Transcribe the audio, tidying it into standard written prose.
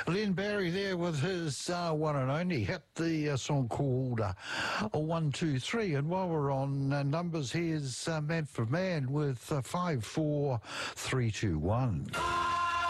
Len Barry there with his one and only hit, the song called 123. And while we're on numbers, here's Man for Man with 54321.